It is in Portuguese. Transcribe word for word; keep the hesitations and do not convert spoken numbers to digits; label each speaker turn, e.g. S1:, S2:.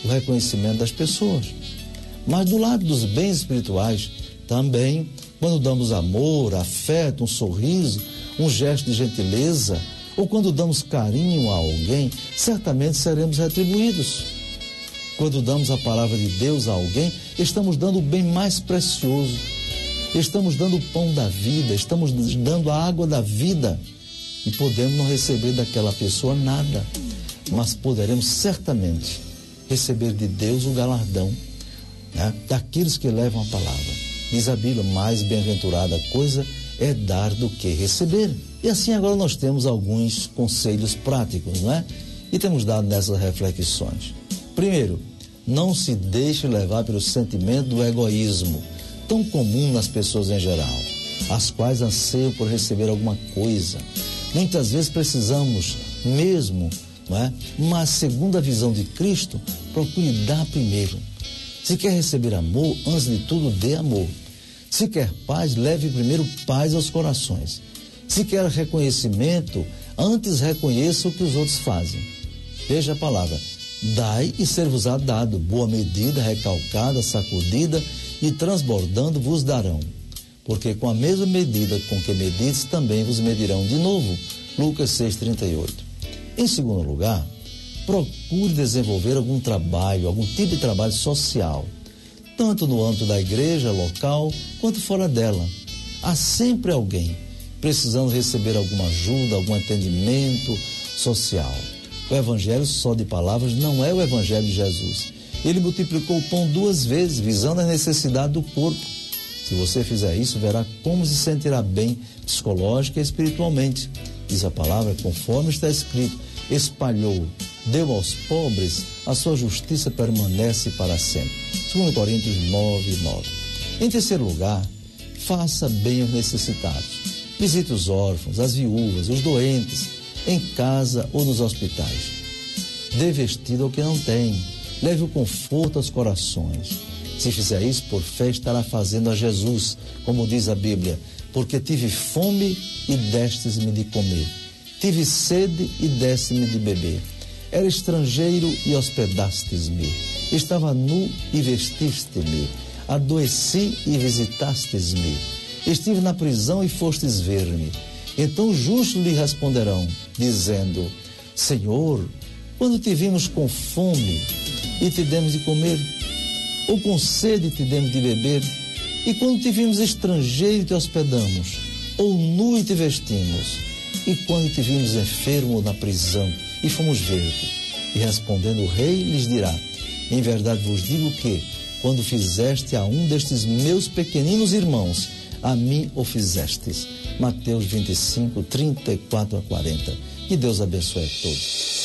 S1: o reconhecimento das pessoas. Mas do lado dos bens espirituais, também, quando damos amor, afeto, um sorriso, um gesto de gentileza, ou quando damos carinho a alguém, certamente seremos retribuídos. Quando damos a palavra de Deus a alguém, estamos dando o bem mais precioso. Estamos dando o pão da vida, estamos dando a água da vida. E podemos não receber daquela pessoa nada, mas poderemos certamente receber de Deus o galardão, né, daqueles que levam a palavra. Diz a Bíblia, mais bem-aventurada coisa é dar do que receber. E assim agora nós temos alguns conselhos práticos, não é? E temos dado nessas reflexões. Primeiro, não se deixe levar pelo sentimento do egoísmo, tão comum nas pessoas em geral, as quais anseiam por receber alguma coisa. Muitas vezes precisamos mesmo, não é? Mas segundo a visão de Cristo, procure dar primeiro. Se quer receber amor, antes de tudo dê amor. Se quer paz, leve primeiro paz aos corações. Se quer reconhecimento, antes reconheça o que os outros fazem. Veja a palavra, dai e ser-vos-á dado, boa medida, recalcada, sacudida e transbordando vos darão. Porque com a mesma medida com que medides, também vos medirão de novo. Lucas seis, trinta e oito. Em segundo lugar, procure desenvolver algum trabalho, algum tipo de trabalho social, tanto no âmbito da igreja local, quanto fora dela. Há sempre alguém precisando receber alguma ajuda, algum atendimento social. O evangelho só de palavras não é o evangelho de Jesus. Ele multiplicou o pão duas vezes, visando a necessidade do corpo. Se você fizer isso, verá como se sentirá bem psicológica e espiritualmente. Diz a palavra, conforme está escrito, espalhou, deu aos pobres, a sua justiça permanece para sempre. segundo Coríntios nove, nove. Em terceiro lugar, faça bem aos necessitados. Visite os órfãos, as viúvas, os doentes, em casa ou nos hospitais. Dê vestido ao que não tem. Leve o conforto aos corações. Se fizer isso, por fé estará fazendo a Jesus, como diz a Bíblia, porque tive fome e destes-me de comer. Tive sede e deste-me de beber. Era estrangeiro e hospedastes-me. Estava nu e vestiste-me. Adoeci e visitastes-me. Estive na prisão e fostes ver-me. Então os justos lhe responderão, dizendo, Senhor, quando te vimos com fome e te demos de comer, ou com sede te demos de beber, e quando te vimos estrangeiro te hospedamos, ou nu e te vestimos, e quando te vimos enfermo na prisão e fomos ver-te. E respondendo o rei lhes dirá, em verdade vos digo que, quando fizeste a um destes meus pequeninos irmãos, a mim o fizestes. Mateus vinte e cinco, trinta e quatro a quarenta. Que Deus abençoe a todos.